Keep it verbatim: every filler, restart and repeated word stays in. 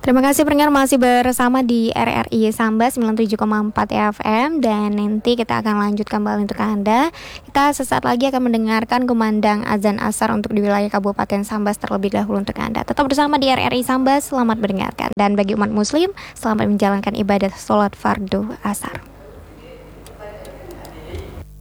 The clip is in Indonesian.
Terima kasih pendengar masih bersama di R R I Sambas sembilan puluh tujuh koma empat F M. Dan nanti kita akan lanjut kembali untuk Anda. Kita sesaat lagi akan mendengarkan kumandang azan asar untuk di wilayah Kabupaten Sambas terlebih dahulu untuk Anda. Tetap bersama di R R I Sambas, selamat mendengarkan. Dan bagi umat muslim, selamat menjalankan ibadah sholat fardu asar.